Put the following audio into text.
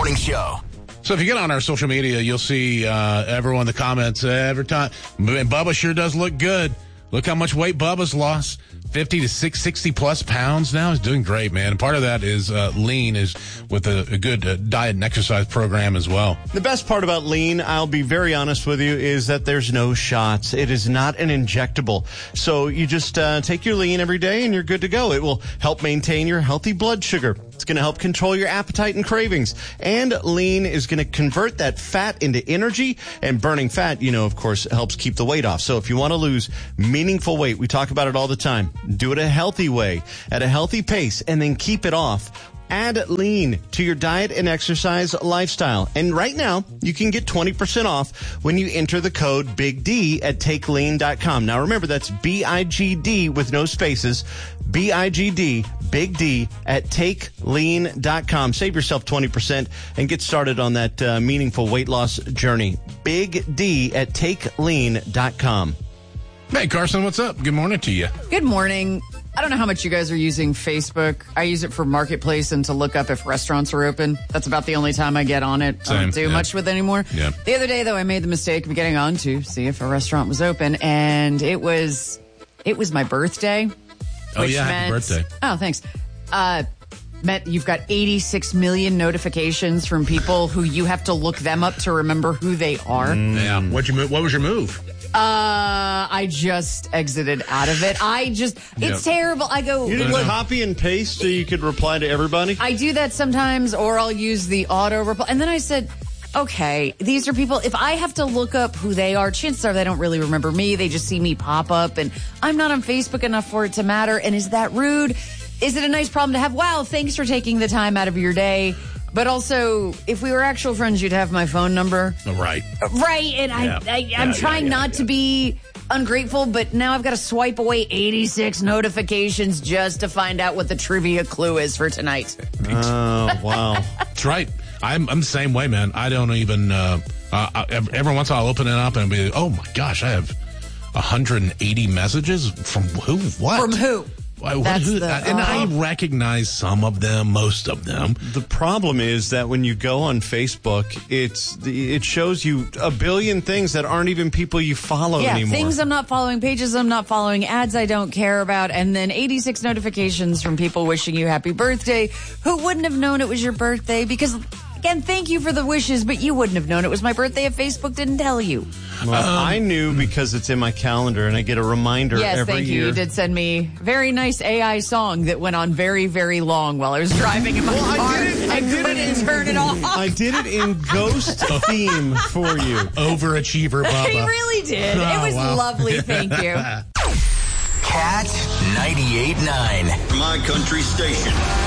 Morning Show. So if you get on our social media, you'll see everyone in the comments every time. Bubba sure does look good. Look how much weight Bubba's lost. 50 to 60 plus pounds now. He's doing great, man. And part of that is lean, is with a good diet and exercise program as well. The best part about lean, I'll be very honest with you, is that there's no shots. It is not an injectable. So you just take your lean every day and you're good to go. It will help maintain your healthy blood sugar. It's going to help control your appetite and cravings. And lean is going to convert that fat into energy. And burning fat, of course, helps keep the weight off. So if you want to lose meaningful weight, we talk about it all the time. Do it a healthy way, at a healthy pace, and then keep it off. Add lean to your diet and exercise lifestyle. And right now, you can get 20% off when you enter the code Big D at TakeLean.com. Now remember, that's BIGD with no spaces. BIGD, Big D at TakeLean.com. Save yourself 20% and get started on that meaningful weight loss journey. Big D at TakeLean.com. Hey, Carson, what's up? Good morning to you. Good morning. I don't know how much you guys are using Facebook. I use it for Marketplace and to look up if restaurants are open. That's about the only time I get on it. I don't do much with it anymore. Yeah. The other day, though, I made the mistake of getting on to see if a restaurant was open, and it was my birthday. Oh, yeah, happy birthday. Oh, thanks. Meant you've got 86 million notifications from people who you have to look them up to remember who they are. Yeah. What was your move? I just exited out of it. It's terrible. I go. You didn't copy and paste so you could reply to everybody? I do that sometimes, or I'll use the auto reply. And then I said, okay, these are people, if I have to look up who they are, chances are they don't really remember me. They just see me pop up, and I'm not on Facebook enough for it to matter. And is that rude? Is it a nice problem to have? Wow, thanks for taking the time out of your day. But also, if we were actual friends, you'd have my phone number. Right. Right. And I'm trying not to be ungrateful, but now I've got to swipe away 86 notifications just to find out what the trivia clue is for tonight. Oh, wow. That's right. I'm the same way, man. I don't even, every once in a while I'll open it up and be, oh my gosh, I have 180 messages from who? What? From who? I recognize some of them, most of them. The problem is that when you go on Facebook, it shows you a billion things that aren't even people you follow anymore. Things I'm not following, pages I'm not following, ads I don't care about, and then 86 notifications from people wishing you happy birthday who wouldn't have known it was your birthday because, again, thank you for the wishes, but you wouldn't have known it was my birthday if Facebook didn't tell you. Well, I knew because it's in my calendar and I get a reminder every year. Yes, thank you. You did send me a very nice AI song that went on very, very long while I was driving in my car. I couldn't turn it off. I did it in ghost theme for you. Overachiever, Bubba. He really did. It was lovely. Thank you. Cat 98.9. My country station.